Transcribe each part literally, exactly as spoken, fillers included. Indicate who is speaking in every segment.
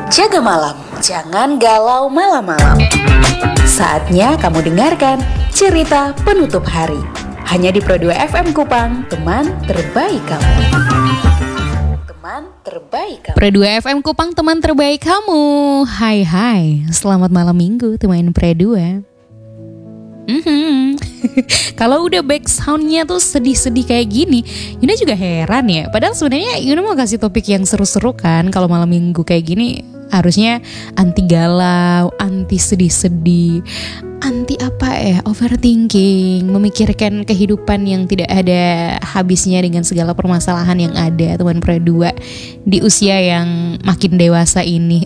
Speaker 1: Jaga malam, jangan galau malam-malam. Saatnya kamu dengarkan cerita penutup hari. Hanya di Pro dua F M Kupang, teman terbaik kamu. Teman terbaik kamu.
Speaker 2: Pro dua F M Kupang, teman terbaik kamu. Hai hai, selamat malam minggu teman Pro dua. Mm-hmm. Kalau udah back soundnya tuh sedih-sedih kayak gini, Yuna juga heran ya. Padahal sebenarnya Yuna mau kasih topik yang seru-seru kan. Kalau malam minggu kayak gini harusnya anti galau, anti sedih-sedih, anti apa ya, overthinking, memikirkan kehidupan yang tidak ada habisnya dengan segala permasalahan yang ada teman Pro dua di usia yang makin dewasa ini.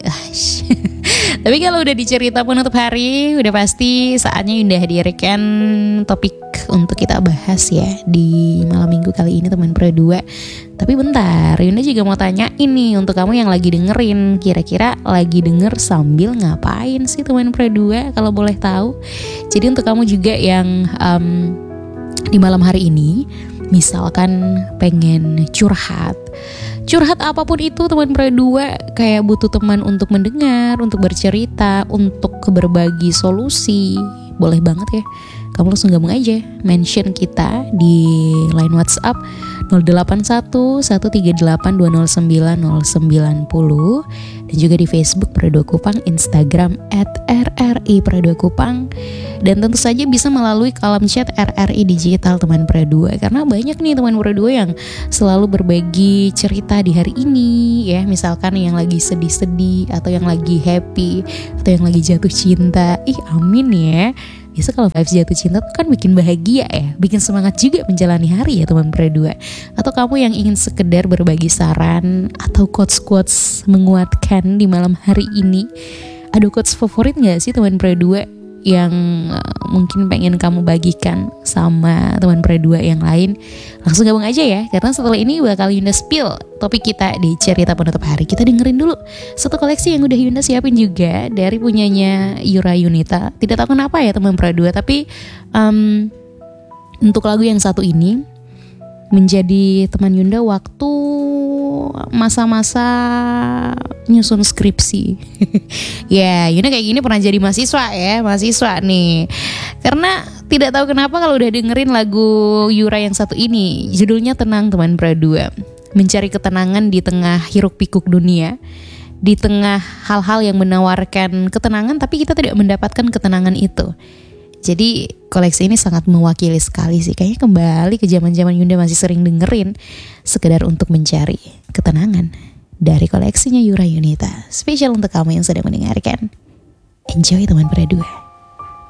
Speaker 2: Tapi kalau udah dicerita penutup hari, udah pasti saatnya Yunda hadirkan topik untuk kita bahas ya di malam minggu kali ini teman Pro dua. Tapi bentar, Yunda juga mau tanya ini untuk kamu yang lagi dengerin, kira-kira lagi denger sambil ngapain sih teman Pro dua kalau boleh tahu. Jadi untuk kamu juga yang um, di malam hari ini misalkan pengen curhat, curhat apapun itu teman Pro dua, kayak butuh teman untuk mendengar, untuk bercerita, untuk berbagi solusi, boleh banget ya. Kamu langsung gabung aja, mention kita di line WhatsApp nol delapan satu satu tiga delapan dua nol sembilan nol sembilan nol dan juga di Facebook Pro dua Kupang, Instagram at R R I Pro dua Kupang, dan tentu saja bisa melalui kolom chat R R I Digital teman Pro dua, karena banyak nih teman Pro dua yang selalu berbagi cerita di hari ini ya, misalkan yang lagi sedih-sedih atau yang lagi happy atau yang lagi jatuh cinta. Ih amin ya. Biasa kalau vibes jatuh cinta tuh kan bikin bahagia ya, bikin semangat juga menjalani hari ya teman Pro dua. Atau kamu yang ingin sekedar berbagi saran atau quotes-quotes menguatkan di malam hari ini, ada quotes favorit gak sih teman Pro dua yang uh, mungkin pengen kamu bagikan sama teman Pro dua yang lain? Langsung gabung aja ya, karena setelah ini bakal Yunda spill topik kita di cerita penutup hari. Kita dengerin dulu satu koleksi yang udah Yunda siapin juga dari punyanya Yura Yunita. Tidak tahu kenapa ya teman Pro dua, tapi um, untuk lagu yang satu ini menjadi teman Yunda waktu masa-masa nyusun skripsi. Ya, Yuna kayak gini pernah jadi mahasiswa ya, mahasiswa nih. Karena tidak tahu kenapa kalau udah dengerin lagu Yura yang satu ini, judulnya Tenang teman Pro dua. Mencari ketenangan di tengah hiruk pikuk dunia, di tengah hal-hal yang menawarkan ketenangan tapi kita tidak mendapatkan ketenangan itu. Jadi koleksi ini sangat mewakili sekali sih. Kayaknya kembali ke zaman-zaman Yunda masih sering dengerin sekedar untuk mencari ketenangan dari koleksinya Yura Yunita. Spesial untuk kamu yang sedang mendengarkan. Enjoy teman Pro dua.